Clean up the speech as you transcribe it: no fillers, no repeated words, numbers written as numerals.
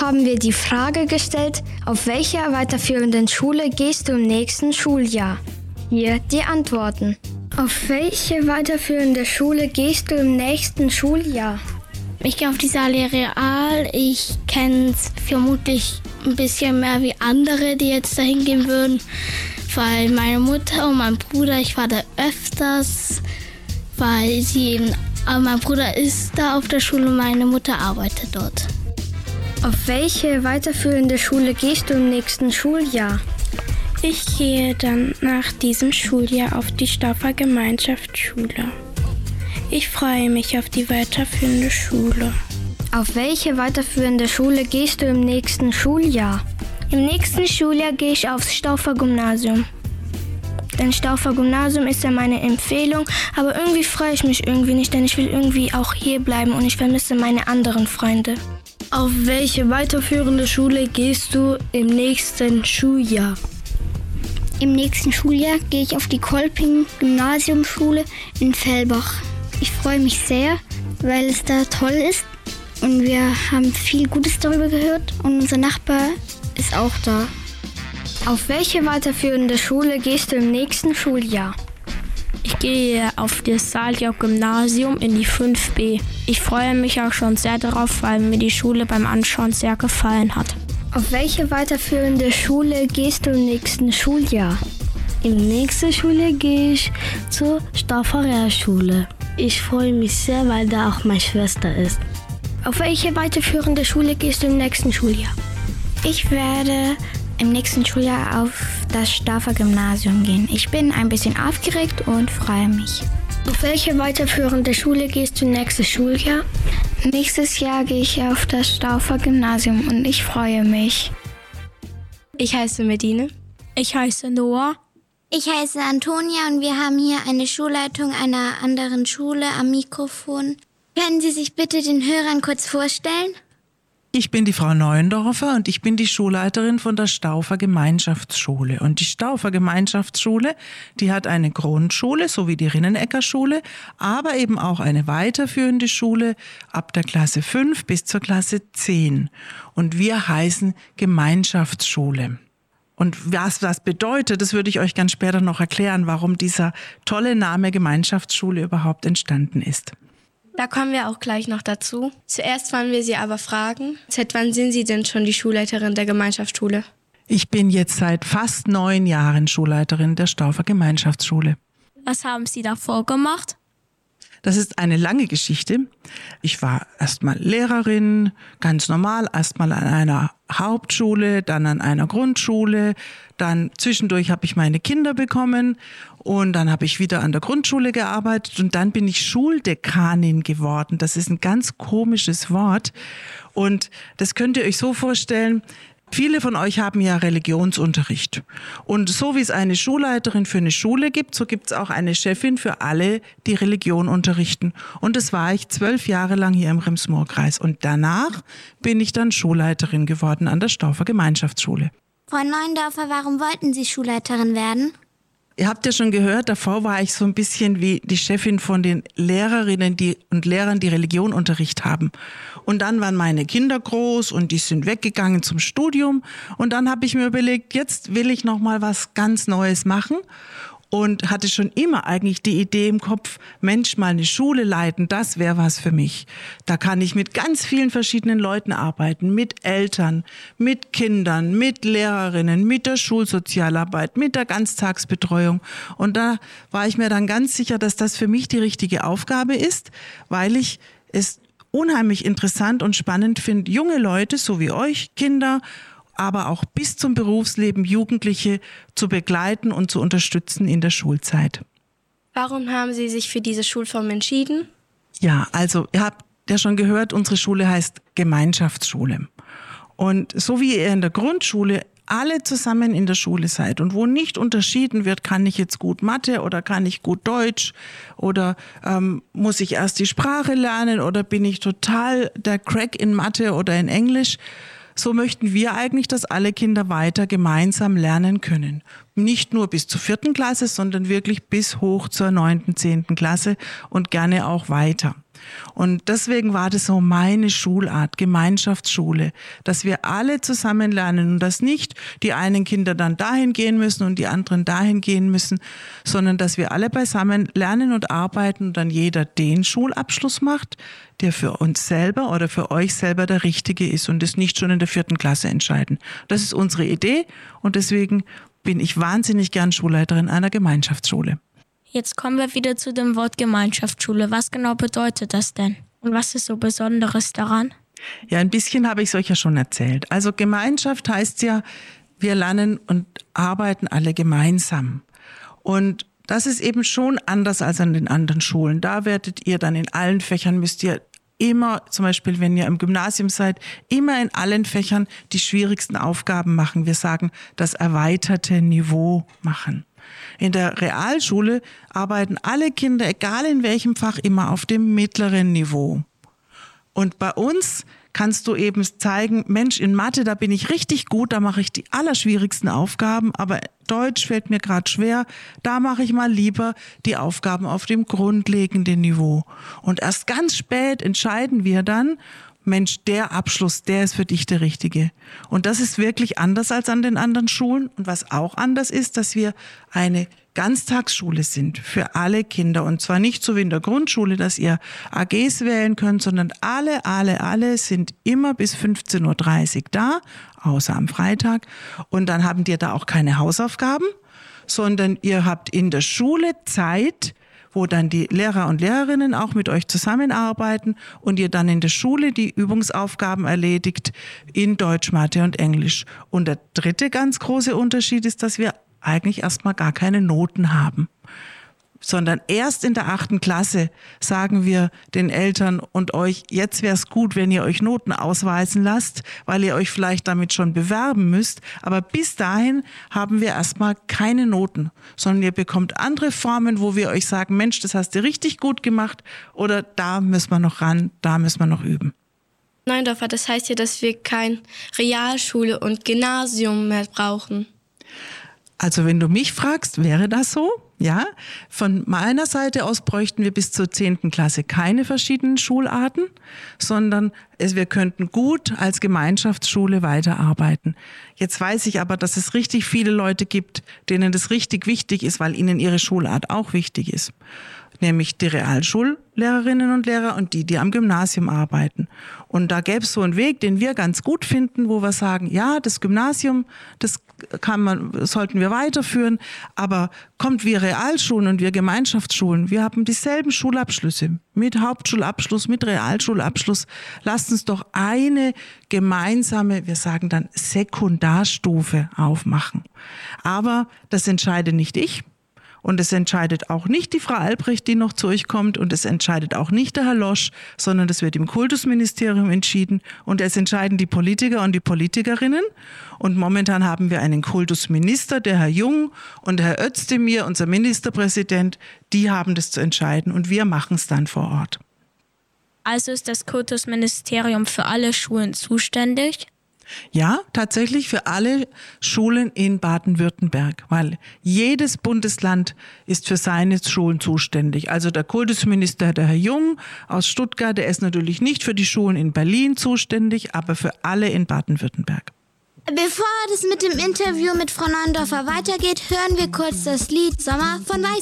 haben wir die Frage gestellt, auf welche weiterführenden Schule gehst du im nächsten Schuljahr? Hier die Antworten. Auf welche weiterführende Schule gehst du im nächsten Schuljahr? Ich gehe auf die Saale Real. Ich kenne es vermutlich ein bisschen mehr wie andere, die jetzt dahin gehen würden. Weil meine Mutter und mein Bruder, ich war da öfters, weil mein Bruder ist da auf der Schule und meine Mutter arbeitet dort. Auf welche weiterführende Schule gehst du im nächsten Schuljahr? Ich gehe dann nach diesem Schuljahr auf die Stauffer Gemeinschaftsschule. Ich freue mich auf die weiterführende Schule. Auf welche weiterführende Schule gehst du im nächsten Schuljahr? Im nächsten Schuljahr gehe ich aufs Stauffer Gymnasium. Denn Stauffer Gymnasium ist ja meine Empfehlung, aber irgendwie freue ich mich irgendwie nicht, denn ich will irgendwie auch hier bleiben und ich vermisse meine anderen Freunde. Auf welche weiterführende Schule gehst du im nächsten Schuljahr? Im nächsten Schuljahr gehe ich auf die Kolping-Gymnasiumschule in Fellbach. Ich freue mich sehr, weil es da toll ist und wir haben viel Gutes darüber gehört und unser Nachbar ist auch da. Auf welche weiterführende Schule gehst du im nächsten Schuljahr? Ich gehe auf das Saaljob-Gymnasium in die 5b. Ich freue mich auch schon sehr darauf, weil mir die Schule beim Anschauen sehr gefallen hat. Auf welche weiterführende Schule gehst du im nächsten Schuljahr? Im nächsten Schuljahr gehe ich zur Stauffer Realschule. Ich freue mich sehr, weil da auch meine Schwester ist. Auf welche weiterführende Schule gehst du im nächsten Schuljahr? Ich werde im nächsten Schuljahr auf das Stauffer Gymnasium gehen. Ich bin ein bisschen aufgeregt und freue mich. Auf welche weiterführende Schule gehst du nächstes Schuljahr? Nächstes Jahr gehe ich auf das Stauffer Gymnasium und ich freue mich. Ich heiße Medine. Ich heiße Noah. Ich heiße Antonia und wir haben hier eine Schulleitung einer anderen Schule am Mikrofon. Können Sie sich bitte den Hörern kurz vorstellen? Ich bin die Frau Neuendorfer und ich bin die Schulleiterin von der Stauffer Gemeinschaftsschule. Und die Stauffer Gemeinschaftsschule, die hat eine Grundschule, so wie die Rinnenecker Schule, aber eben auch eine weiterführende Schule ab der Klasse 5 bis zur Klasse 10. Und wir heißen Gemeinschaftsschule. Und was das bedeutet, das würde ich euch ganz später noch erklären, warum dieser tolle Name Gemeinschaftsschule überhaupt entstanden ist. Da kommen wir auch gleich noch dazu. Zuerst wollen wir Sie aber fragen, seit wann sind Sie denn schon die Schulleiterin der Gemeinschaftsschule? Ich bin jetzt seit fast 9 Jahren Schulleiterin der Stauffer Gemeinschaftsschule. Was haben Sie davor gemacht? Das ist eine lange Geschichte. Ich war erstmal Lehrerin, ganz normal, erstmal an einer Hauptschule, dann an einer Grundschule, dann zwischendurch habe ich meine Kinder bekommen und dann habe ich wieder an der Grundschule gearbeitet und dann bin ich Schuldekanin geworden. Das ist ein ganz komisches Wort und das könnt ihr euch so vorstellen. Viele von euch haben ja Religionsunterricht. Und so wie es eine Schulleiterin für eine Schule gibt, so gibt es auch eine Chefin für alle, die Religion unterrichten. Und das war ich 12 Jahre lang hier im Rems-Murr-Kreis. Und danach bin ich dann Schulleiterin geworden an der Stauffer Gemeinschaftsschule. Frau Neuendorfer, warum wollten Sie Schulleiterin werden? Ihr habt ja schon gehört, davor war ich so ein bisschen wie die Chefin von den Lehrerinnen und Lehrern, die Religionunterricht haben. Und dann waren meine Kinder groß und die sind weggegangen zum Studium. Und dann habe ich mir überlegt, jetzt will ich noch mal was ganz Neues machen. Und hatte schon immer eigentlich die Idee im Kopf, Mensch, mal eine Schule leiten, das wäre was für mich. Da kann ich mit ganz vielen verschiedenen Leuten arbeiten, mit Eltern, mit Kindern, mit Lehrerinnen, mit der Schulsozialarbeit, mit der Ganztagsbetreuung. Und da war ich mir dann ganz sicher, dass das für mich die richtige Aufgabe ist, weil ich es unheimlich interessant und spannend finde, junge Leute, so wie euch, Kinder, aber auch bis zum Berufsleben Jugendliche zu begleiten und zu unterstützen in der Schulzeit. Warum haben Sie sich für diese Schulform entschieden? Ja, also ihr habt ja schon gehört, unsere Schule heißt Gemeinschaftsschule. Und so wie ihr in der Grundschule alle zusammen in der Schule seid und wo nicht unterschieden wird, kann ich jetzt gut Mathe oder kann ich gut Deutsch oder muss ich erst die Sprache lernen oder bin ich total der Crack in Mathe oder in Englisch, so möchten wir eigentlich, dass alle Kinder weiter gemeinsam lernen können. Nicht nur bis zur 4. Klasse, sondern wirklich bis hoch zur 9., 10. Klasse und gerne auch weiter. Und deswegen war das so meine Schulart, Gemeinschaftsschule, dass wir alle zusammen lernen und dass nicht die einen Kinder dann dahin gehen müssen und die anderen dahin gehen müssen, sondern dass wir alle beisammen lernen und arbeiten und dann jeder den Schulabschluss macht, der für uns selber oder für euch selber der richtige ist und das nicht schon in der 4. Klasse entscheiden. Das ist unsere Idee und deswegen bin ich wahnsinnig gern Schulleiterin einer Gemeinschaftsschule. Jetzt kommen wir wieder zu dem Wort Gemeinschaftsschule. Was genau bedeutet das denn? Und was ist so Besonderes daran? Ja, ein bisschen habe ich es euch ja schon erzählt. Also Gemeinschaft heißt ja, wir lernen und arbeiten alle gemeinsam. Und das ist eben schon anders als an den anderen Schulen. Da werdet ihr dann in allen Fächern, müsst ihr immer, zum Beispiel wenn ihr im Gymnasium seid, immer in allen Fächern die schwierigsten Aufgaben machen. Wir sagen, das erweiterte Niveau machen. In der Realschule arbeiten alle Kinder, egal in welchem Fach, immer auf dem mittleren Niveau. Und bei uns kannst du eben zeigen, Mensch, in Mathe, da bin ich richtig gut, da mache ich die allerschwierigsten Aufgaben, aber Deutsch fällt mir gerade schwer, da mache ich mal lieber die Aufgaben auf dem grundlegenden Niveau. Und erst ganz spät entscheiden wir dann, Mensch, der Abschluss, der ist für dich der richtige. Und das ist wirklich anders als an den anderen Schulen. Und was auch anders ist, dass wir eine Ganztagsschule sind für alle Kinder. Und zwar nicht so wie in der Grundschule, dass ihr AGs wählen könnt, sondern alle sind immer bis 15.30 Uhr da, außer am Freitag. Und dann haben die da auch keine Hausaufgaben, sondern ihr habt in der Schule Zeit, wo dann die Lehrer und Lehrerinnen auch mit euch zusammenarbeiten und ihr dann in der Schule die Übungsaufgaben erledigt in Deutsch, Mathe und Englisch. Und der dritte ganz große Unterschied ist, dass wir eigentlich erstmal gar keine Noten haben, sondern erst in der 8. Klasse sagen wir den Eltern und euch, jetzt wäre es gut, wenn ihr euch Noten ausweisen lasst, weil ihr euch vielleicht damit schon bewerben müsst. Aber bis dahin haben wir erstmal keine Noten, sondern ihr bekommt andere Formen, wo wir euch sagen, Mensch, das hast du richtig gut gemacht oder da müssen wir noch ran, da müssen wir noch üben. Neuendorfer, das heißt ja, dass wir kein Realschule und Gymnasium mehr brauchen. Also wenn du mich fragst, wäre das so? Ja, von meiner Seite aus bräuchten wir bis zur 10. Klasse keine verschiedenen Schularten, sondern wir könnten gut als Gemeinschaftsschule weiterarbeiten. Jetzt weiß ich aber, dass es richtig viele Leute gibt, denen das richtig wichtig ist, weil ihnen ihre Schulart auch wichtig ist. Nämlich die Realschullehrerinnen und Lehrer und die am Gymnasium arbeiten. Und da gäbe es so einen Weg, den wir ganz gut finden, wo wir sagen, ja, das Gymnasium, das sollten wir weiterführen, aber kommt wir Realschulen und wir Gemeinschaftsschulen, wir haben dieselben Schulabschlüsse, mit Hauptschulabschluss, mit Realschulabschluss. Lasst uns doch eine gemeinsame, wir sagen dann Sekundarstufe aufmachen. Aber das entscheide nicht ich. Und es entscheidet auch nicht die Frau Albrecht, die noch zu euch kommt, und es entscheidet auch nicht der Herr Losch, sondern das wird im Kultusministerium entschieden und es entscheiden die Politiker und die Politikerinnen. Und momentan haben wir einen Kultusminister, der Herr Jung, und der Herr Özdemir, unser Ministerpräsident, die haben das zu entscheiden und wir machen es dann vor Ort. Also ist das Kultusministerium für alle Schulen zuständig? Ja, tatsächlich für alle Schulen in Baden-Württemberg, weil jedes Bundesland ist für seine Schulen zuständig. Also der Kultusminister, der Herr Jung aus Stuttgart, der ist natürlich nicht für die Schulen in Berlin zuständig, aber für alle in Baden-Württemberg. Bevor das mit dem Interview mit Frau Neuendorfer weitergeht, hören wir kurz das Lied Sommer von Weiß.